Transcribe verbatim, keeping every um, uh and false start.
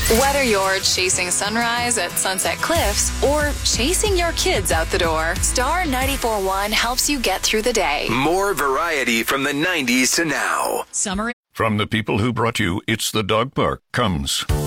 Whether you're chasing sunrise at Sunset Cliffs or chasing your kids out the door, Star ninety-four point one helps you get through the day. More variety from the nineties to now. Summer. From the people who brought you It's the Dog Park comes